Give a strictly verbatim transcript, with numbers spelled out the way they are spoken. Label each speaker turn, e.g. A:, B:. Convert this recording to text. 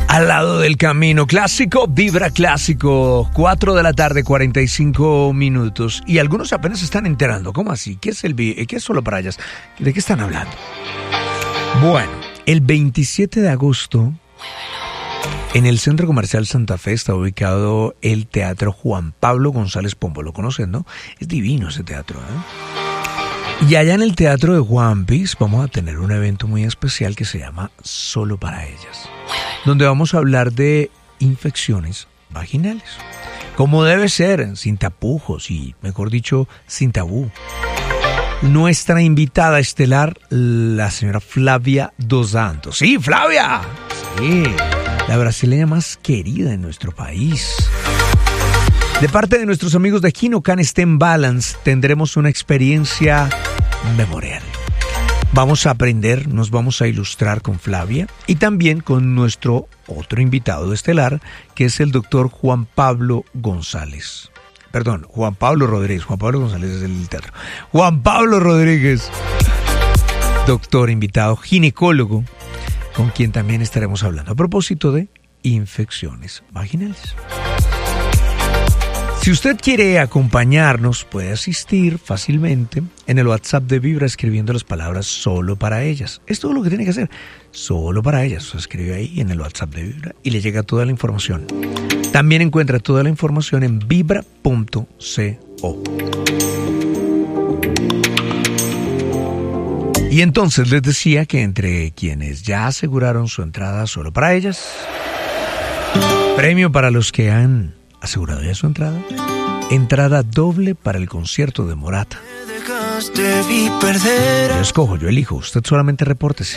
A: Al lado del camino, clásico, vibra clásico, cuatro de la tarde, cuarenta y cinco minutos. Y algunos apenas se están enterando. ¿Cómo así? ¿Qué es el vi- ¿Qué es Solo para Ellas? ¿De qué están hablando? Bueno, el veintisiete de agosto, en el Centro Comercial Santa Fe está ubicado el Teatro Juan Pablo González Pombo. ¿Lo conocen, no? Es divino ese teatro, ¿eh? Y allá en el Teatro de Juan Pis vamos a tener un evento muy especial que se llama Solo para Ellas, donde vamos a hablar de infecciones vaginales, como debe ser, sin tapujos y, mejor dicho, sin tabú. Nuestra invitada estelar, la señora Flavia dos Santos. ¡Sí, Flavia! Sí, la brasileña más querida en nuestro país. De parte de nuestros amigos de Hinocan STEM Balance, tendremos una experiencia memorial. Vamos a aprender, nos vamos a ilustrar con Flavia y también con nuestro otro invitado estelar, que es el doctor Juan Pablo González. Perdón, Juan Pablo Rodríguez. Juan Pablo González es el teatro. Juan Pablo Rodríguez, doctor invitado, ginecólogo, con quien también estaremos hablando a propósito de infecciones vaginales. Si usted quiere acompañarnos, puede asistir fácilmente en el WhatsApp de Vibra escribiendo las palabras Solo para Ellas. Es todo lo que tiene que hacer. Solo para Ellas. Se escribe ahí en el WhatsApp de Vibra y le llega toda la información. También encuentra toda la información en vibra punto co. Y entonces les decía que entre quienes ya aseguraron su entrada Solo para Ellas, premio para los que han asegurado ya su entrada, entrada doble para el concierto de Morata. Yo escojo, yo elijo, usted solamente repórtese.